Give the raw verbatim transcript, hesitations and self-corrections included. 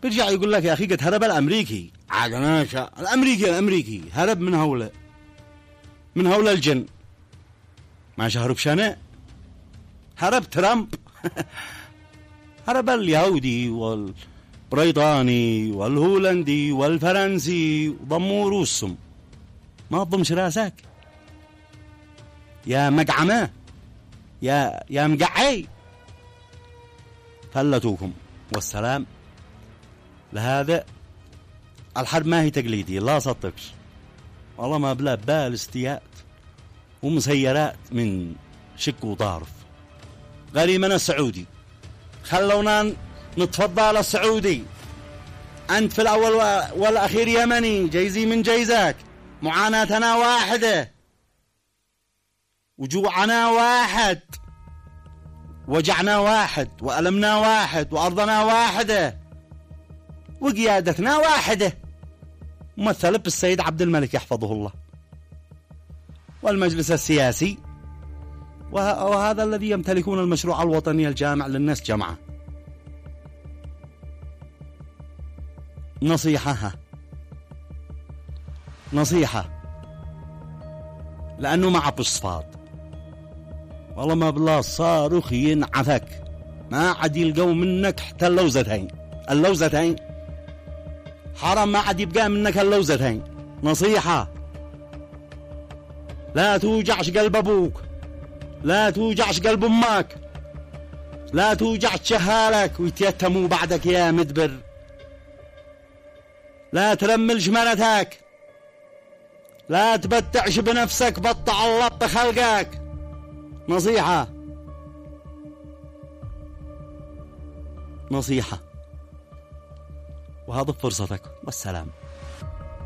بيرجع يقول لك يا أخي قد هرب الأمريكي عقناشا، الأمريكي الأمريكي هرب من هولة من هولة الجن، ما هرب شنو؟ هرب ترامب هرب اليهودي والبريطاني والهولندي والفرنسي وضموا رؤوسهم، ما تضمش راسك يا مقعمة يا يا مقعي. فلتوكم والسلام. لهذا الحرب ما هي تقليدية، لا صدقش والله، ما بلا بالستيات ومسيرات من شك وطارف. غريمنا السعودي خلونا نتفضل السعودي، أنت في الأول والأخير يمني، جيزي من جيزك، معاناتنا واحدة وجوعنا واحد، وجعنا واحد، وألمنا واحد، وأرضنا واحدة، وقيادتنا واحدة، ممثل بالسيد عبد الملك يحفظه الله، والمجلس السياسي، وهذا الذي يمتلكون المشروع الوطني الجامع للناس جمعة. نصيحة نصيحة لأنه ما عبش صفاد والله، ما بالله صاروخ ينعفك، ما عاد يلقوا منك حتى اللوزتين اللوزتين حرام، ما عاد يبقى منك اللوزتين. نصيحة، لا توجعش قلب أبوك، لا توجعش قلب أمك، لا توجعش شهالك ويتيتموا بعدك يا مدبر، لا ترملش مرتك، لا تبتعش بنفسك، بطع الله بخلقك. نصيحة نصيحة، وهذا فرصتك، والسلام.